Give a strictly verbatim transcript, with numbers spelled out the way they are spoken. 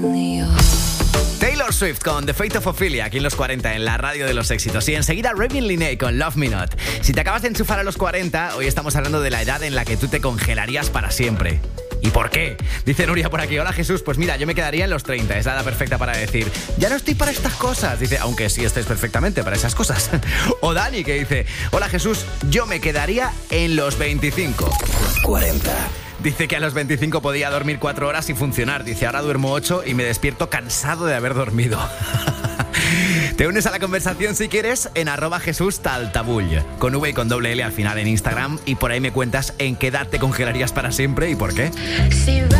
Taylor Swift con The Fate of Ophelia, aquí en los cuarenta, en la radio de los éxitos. Y enseguida Raven Linney con Love Me Not. Si te acabas de enchufar a los cuarenta, hoy estamos hablando de la edad en la que tú te congelarías para siempre. ¿Y por qué? Dice Nuria por aquí: hola Jesús, pues mira, yo me quedaría en los treinta, es la edad perfecta para decir, ya no estoy para estas cosas. Dice, aunque sí estés perfectamente para esas cosas. O Dani, que dice, hola Jesús, yo me quedaría en los veinticinco. cuarenta. Dice que a los veinticinco podía dormir cuatro horas y funcionar. Dice, ahora duermo ocho y me despierto cansado de haber dormido. Te unes a la conversación si quieres en arroba Jesús Taltabull, con V y con doble L al final en Instagram, y por ahí me cuentas en qué edad te congelarías para siempre y por qué.